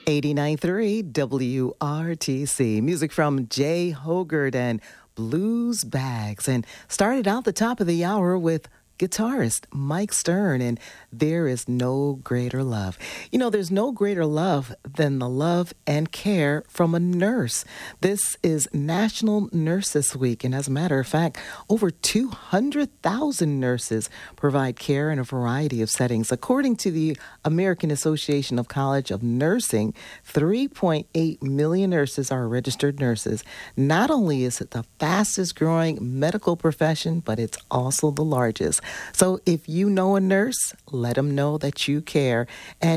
89.3 WRTC. Music from Jay Hoggard and Blues Bags. And started out the top of the hour with guitarist Mike Stern and There Is No Greater Love. You know, there's no greater love than the love and care from a nurse. This is National Nurses Week, and as a matter of fact, over 200,000 nurses provide care in a variety of settings. According to the American Association of College of Nursing, 3.8 million nurses are registered nurses. Not only is it the fastest growing medical profession, but it's also the largest. So if you know a nurse, let them know that you care. And